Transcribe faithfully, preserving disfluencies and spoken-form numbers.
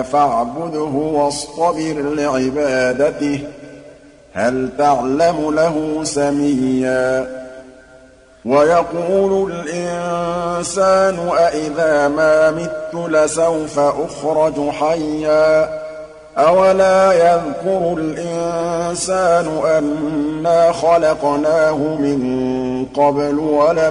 إلا فاعبده واصطبر لعبادته هل تعلم له سميا ويقول الإنسان أإذا ما مت لسوف أخرج حيا أولا يذكر الإنسان أنا خلقناه من قبل ولم